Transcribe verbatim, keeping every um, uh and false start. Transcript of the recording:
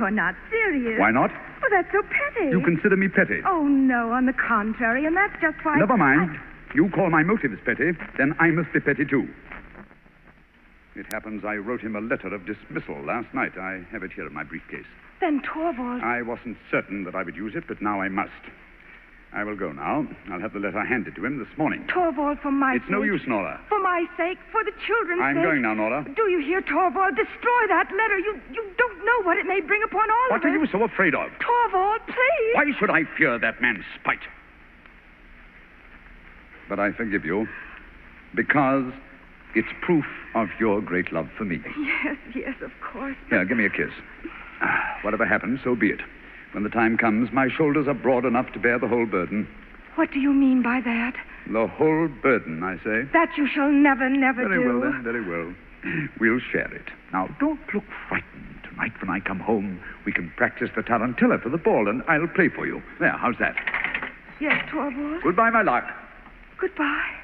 you're not serious. Why not? Oh, that's so petty. You consider me petty. Oh, no, on the contrary, and that's just why... Never mind. I... You call my motives petty, then I must be petty, too. It happens I wrote him a letter of dismissal last night. I have it here in my briefcase. Then Torvald... I wasn't certain that I would use it, but now I must. I will go now. I'll have the letter handed to him this morning. Torvald, for my It's sake... no use, Nora. For my sake, for the children's I'm sake... going now, Nora. Do you hear, Torvald? Destroy that letter. You you don't know what it may bring upon all What of us. are you so afraid of? Torvald, please. Why should I fear that man's spite? But I forgive you, because it's proof of your great love for me. Yes, yes, of course. Here, give me a kiss. Ah, whatever happens, so be it. When the time comes, my shoulders are broad enough to bear the whole burden. What do you mean by that? The whole burden, I say. That you shall never, never Very do. well, then, very well. We'll share it. Now, don't look frightened. Tonight, when I come home, we can practice the tarantella for the ball, and I'll play for you. There, how's that? Yes, Torvald. Goodbye, my lark. Goodbye.